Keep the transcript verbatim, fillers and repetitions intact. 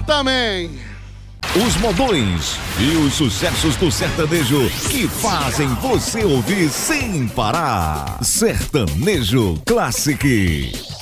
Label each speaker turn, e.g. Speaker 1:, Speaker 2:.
Speaker 1: também.
Speaker 2: Os modões e os sucessos do sertanejo que fazem você ouvir sem parar. Sertanejo Classic.